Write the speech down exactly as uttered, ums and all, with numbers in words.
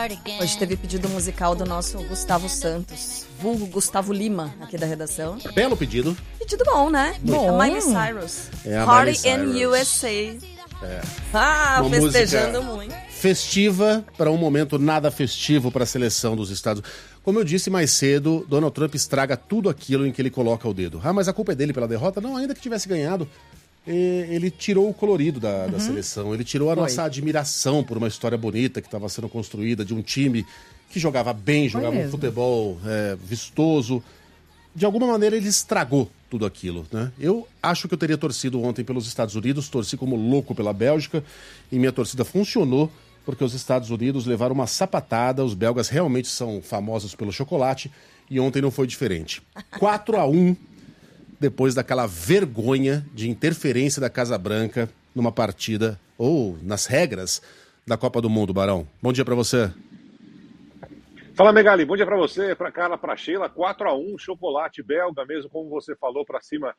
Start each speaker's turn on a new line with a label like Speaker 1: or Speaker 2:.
Speaker 1: Hoje teve pedido musical do nosso Gustavo Santos, vulgo Gustavo Lima, aqui da redação.
Speaker 2: Belo pedido.
Speaker 1: Pedido bom, né?
Speaker 3: Bom.
Speaker 1: A Miley Cyrus.
Speaker 2: É a
Speaker 1: Party
Speaker 2: Miley
Speaker 1: in
Speaker 2: Cyrus.
Speaker 1: U S A.
Speaker 2: É.
Speaker 1: Ah,
Speaker 2: Uma
Speaker 1: festejando
Speaker 2: música
Speaker 1: muito.
Speaker 2: Festiva para um momento nada festivo para a seleção dos Estados Unidos. Como eu disse mais cedo, Donald Trump estraga tudo aquilo em que ele coloca o dedo. Ah, mas a culpa é dele pela derrota? Não, ainda que tivesse ganhado, ele tirou o colorido da, da seleção, ele tirou a
Speaker 3: Foi.
Speaker 2: nossa admiração por uma história bonita que estava sendo construída, de um time que jogava bem, jogava um
Speaker 3: mesmo.
Speaker 2: futebol é, vistoso. De alguma maneira ele estragou tudo aquilo, né? Eu acho que eu teria torcido ontem pelos Estados Unidos, torci como louco pela Bélgica e minha torcida funcionou porque os Estados Unidos levaram uma sapatada, os belgas realmente são famosos pelo chocolate e ontem não foi diferente. quatro a um depois daquela vergonha de interferência da Casa Branca numa partida ou nas regras da Copa do Mundo, Barão. Bom dia pra você.
Speaker 4: Fala, Megali, bom dia pra você, pra Carla, pra Sheila, quatro a um, chocolate belga mesmo, como você falou, pra cima